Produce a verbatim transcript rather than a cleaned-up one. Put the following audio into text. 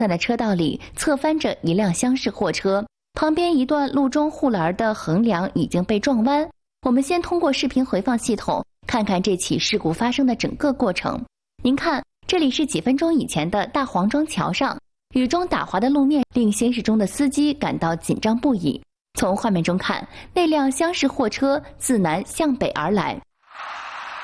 在的车道里侧翻着一辆厢式货车，旁边一段路中护栏的横梁已经被撞弯。我们先通过视频回放系统看看这起事故发生的整个过程。您看，这里是几分钟以前的大黄庄桥上，雨中打滑的路面令先驶中的司机感到紧张不已。从画面中看，那辆厢式货车自南向北而来，